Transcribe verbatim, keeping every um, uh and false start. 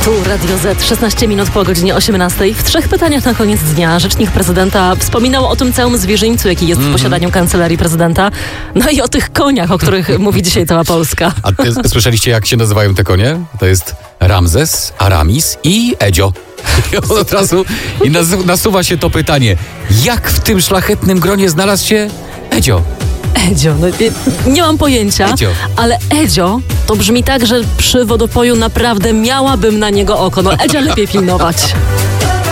Tu Radio Z, szesnaście minut po godzinie osiemnastej. W trzech pytaniach na koniec dnia rzecznik prezydenta wspominał o tym całym zwierzyńcu, jaki jest mm-hmm. w posiadaniu kancelarii prezydenta. No i o tych koniach, o których mówi dzisiaj cała Polska. A ty, słyszeliście, jak się nazywają te konie? To jest Ramzes, Aramis i Edzio. I od razu i nas, nasuwa się to pytanie, jak w tym szlachetnym gronie znalazł się Edzio? Edzio, no, nie, nie mam pojęcia, Edzio. Ale Edzio to brzmi tak, że przy wodopoju naprawdę miałabym na niego oko. No Edzia lepiej pilnować.